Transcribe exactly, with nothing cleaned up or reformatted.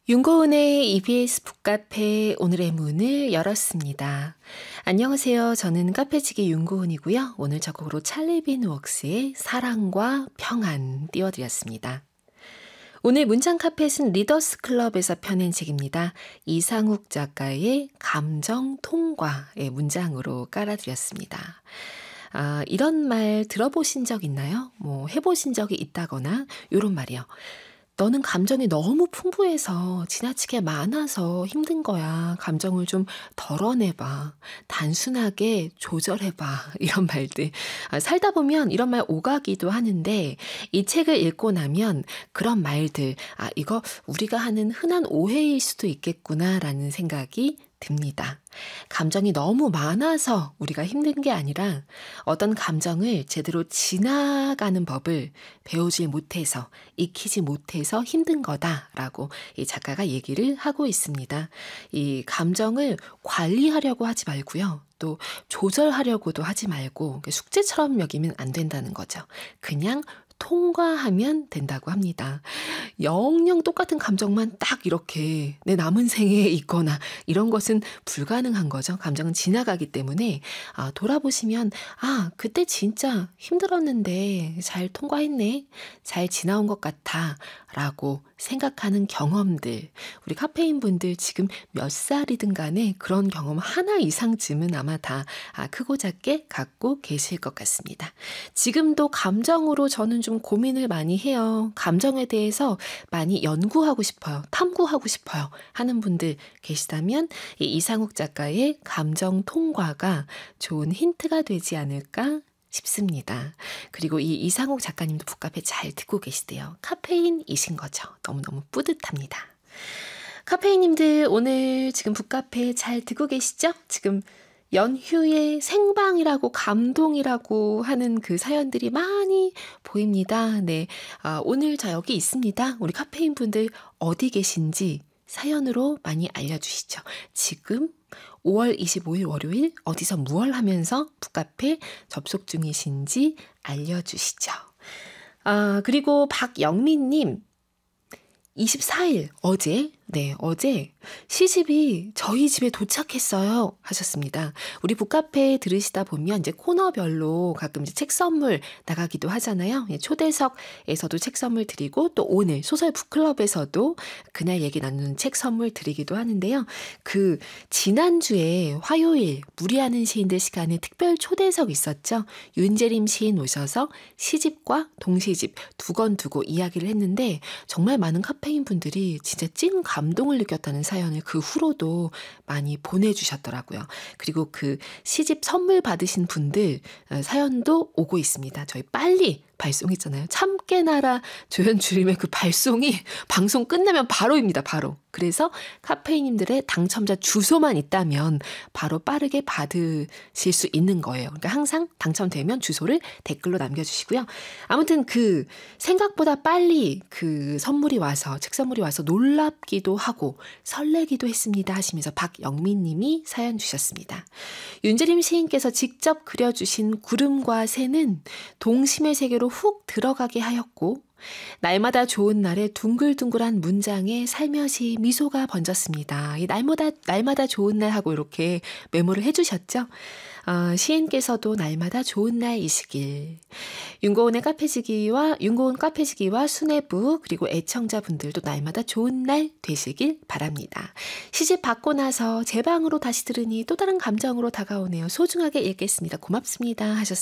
윤고은의 이비에스 북카페 오늘의 문을 열었습니다. 안녕하세요. 저는 카페지기 윤고은이고요. 오늘 작곡으로 찰리 빈 웍스의 사랑과 평안 띄워드렸습니다. 오늘 문장 카펫은 리더스 클럽에서 펴낸 책입니다. 이상욱 작가의 감정 통과의 문장으로 깔아드렸습니다. 아, 이런 말 들어보신 적 있나요? 뭐 해보신 적이 있다거나 이런 말이요. 너는 감정이 너무 풍부해서 지나치게 많아서 힘든 거야. 감정을 좀 덜어내봐. 단순하게 조절해봐. 이런 말들. 아, 살다 보면 이런 말 오가기도 하는데 이 책을 읽고 나면 그런 말들, 아, 이거 우리가 하는 흔한 오해일 수도 있겠구나라는 생각이 듭니다. 감정이 너무 많아서 우리가 힘든 게 아니라 어떤 감정을 제대로 지나가는 법을 배우지 못해서, 익히지 못해서 힘든 거다라고 이 작가가 얘기를 하고 있습니다. 이 감정을 관리하려고 하지 말고요. 또 조절하려고도 하지 말고 숙제처럼 여기면 안 된다는 거죠. 그냥 통과하면 된다고 합니다. 영영 똑같은 감정만 딱 이렇게 내 남은 생에 있거나 이런 것은 불가능한 거죠. 감정은 지나가기 때문에 아, 돌아보시면 아, 그때 진짜 힘들었는데 잘 통과했네. 잘 지나온 것 같아. 라고 생각하는 경험들. 우리 카페인 분들 지금 몇 살이든 간에 그런 경험 하나 이상쯤은 아마 다 아, 크고 작게 갖고 계실 것 같습니다. 지금도 감정으로 저는 좀 고민을 많이 해요. 감정에 대해서 많이 연구하고 싶어요. 탐구하고 싶어요. 하는 분들 계시다면 이 이상욱 작가의 감정 통과가 좋은 힌트가 되지 않을까 싶습니다. 그리고 이 이상욱 작가님도 북카페 잘 듣고 계시대요. 카페인이신 거죠. 너무너무 뿌듯합니다. 카페인님들 오늘 지금 북카페 잘 듣고 계시죠? 지금 연휴에 생방이라고 감동이라고 하는 그 사연들이 많이 보입니다. 네, 아, 오늘 저 여기 있습니다. 우리 카페인 분들 어디 계신지 사연으로 많이 알려주시죠. 지금 오월 이십오일 월요일 어디서 무얼 하면서 북카페 접속 중이신지 알려주시죠. 아, 그리고 박영민님 이십사일 어제 네 어제 시집이 저희 집에 도착했어요 하셨습니다. 우리 북카페 들으시다 보면 이제 코너별로 가끔 이제 책 선물 나가기도 하잖아요. 초대석에서도 책 선물 드리고 또 오늘 소설 북클럽에서도 그날 얘기 나누는 책 선물 드리기도 하는데요. 그 지난주에 화요일 무리하는 시인들 시간에 특별 초대석 있었죠. 윤재림 시인 오셔서 시집과 동시집 두 권 두고 이야기를 했는데 정말 많은 카페인 분들이 진짜 찐 감동을 느꼈다는 사연을 그 후로도 많이 보내주셨더라고요. 그리고 그 시집 선물 받으신 분들 사연도 오고 있습니다. 저희 빨리 발송했잖아요. 참깨 나라 조연주림의 그 발송이 방송 끝나면 바로입니다. 바로. 그래서 카페인님들의 당첨자 주소만 있다면 바로 빠르게 받으실 수 있는 거예요. 그러니까 항상 당첨되면 주소를 댓글로 남겨주시고요. 아무튼 그 생각보다 빨리 그 선물이 와서 책 선물이 와서 놀랍기도 하고 설레기도 했습니다 하시면서 박영민 님이 사연 주셨습니다. 윤재림 시인께서 직접 그려주신 구름과 새는 동심의 세계로 훅 들어가게 하였고 날마다 좋은 날에 둥글둥글한 문장에 살며시 미소가 번졌습니다. 이 날마다 날마다 좋은 날 하고 이렇게 메모를 해주셨죠. 어, 시인께서도 날마다 좋은 날이시길. 윤고은의 카페지기와 윤고은 카페지기와 수뇌부 그리고 애청자분들도 날마다 좋은 날 되시길 바랍니다. 시집 받고 나서 제 방으로 다시 들으니 또 다른 감정으로 다가오네요. 소중하게 읽겠습니다. 고맙습니다 하셨습니다.